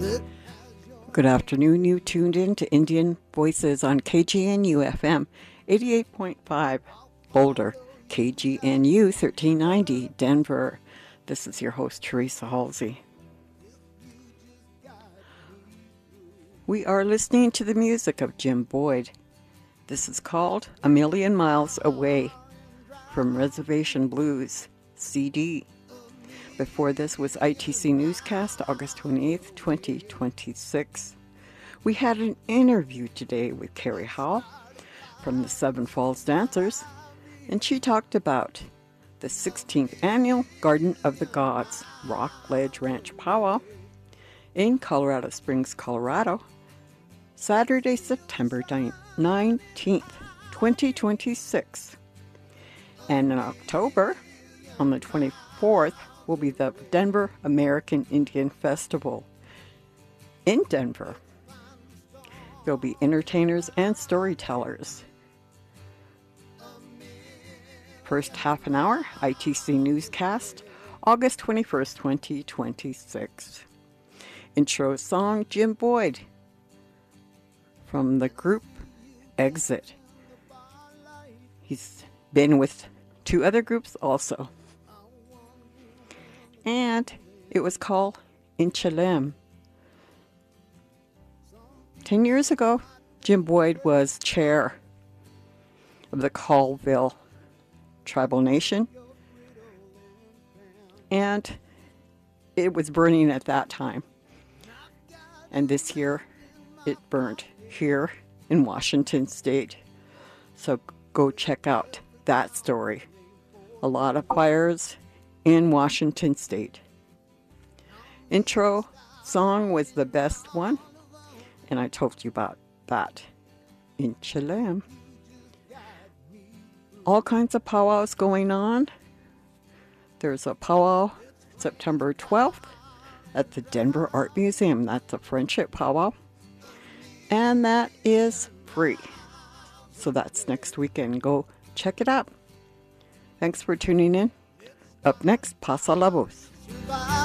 Good afternoon. You tuned in to Indian Voices on KGNU FM 88.5 Boulder, KGNU 1390 Denver. This is your host, Teresa Halsey. We are listening to the music of Jim Boyd. This is called A Million Miles Away from Reservation Blues CD. Before this was ITC Newscast, August 28th, 2026. We had an interview today with Carrie Howell from the Seven Falls Dancers, and she talked about the 16th Annual Garden of the Gods Rock Ledge Ranch Powwow in Colorado Springs, Colorado, Saturday, September 19th, 2026. And in October, on the 24th, will be the Denver American Indian Festival in Denver. There'll be entertainers and storytellers. First half an hour, ITC Newscast, August 21st, 2026. Intro song, Jim Boyd from the group Exit. He's been with two other groups also. And it was called In Chelem. 10 years ago, Jim Boyd was chair of the Colville Tribal Nation. And it was burning at that time. And this year, it burned here in Washington State. So go check out that story. A lot of fires in Washington State. Intro song was the best one, and I told you about that in Chelem. All kinds of powwows going on. There's a powwow September 12th at the Denver Art Museum. That's a friendship powwow, and that is free. So that's next weekend. Go check it out. Thanks for tuning in. Up next, Pasa la Voz.